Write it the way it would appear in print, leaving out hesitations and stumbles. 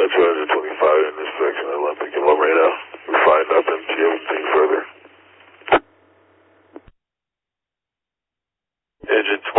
225 intersection Olympic. I'm on right now. We find nothing. Do you have anything further? Engine